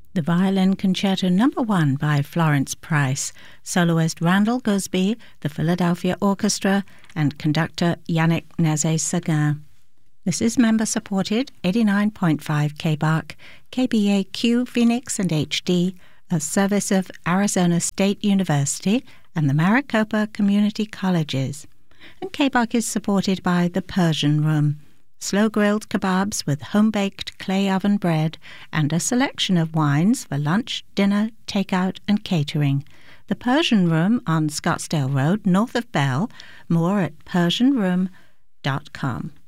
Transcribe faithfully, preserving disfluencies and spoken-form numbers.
The Violin Concerto Number One by Florence Price, soloist Randall Gosby, the Philadelphia Orchestra, and conductor Yannick Nézet-Séguin. This is member-supported eighty-nine point five K B A C, K B A Q Phoenix and H D, a service of Arizona State University and the Maricopa Community Colleges. And K B A C is supported by the Persian Room, slow-grilled kebabs with home-baked clay oven bread, and a selection of wines for lunch, dinner, takeout, and catering. The Persian Room on Scottsdale Road, north of Bell. More at persian room dot com.